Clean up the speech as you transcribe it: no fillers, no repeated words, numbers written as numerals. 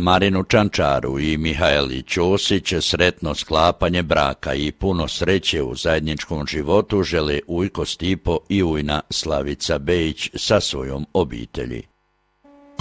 Marinu Čančaru i Mihajli Ćosić sretno sklapanje braka i puno sreće u zajedničkom životu žele ujko Stipo i ujna Slavica Bejić sa svojom obitelji.